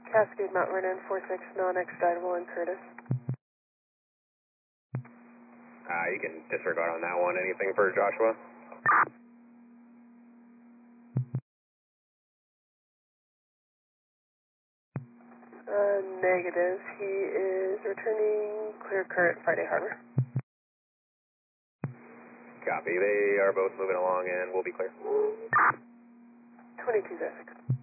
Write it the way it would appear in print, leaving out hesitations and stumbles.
Cascade Mount Vernon, 46, non-extradable in Curtis. You can disregard on that one. Anything for Joshua? Negative. He is returning clear current Friday Harbor. Copy. They are both moving along and we'll be clear. 2206.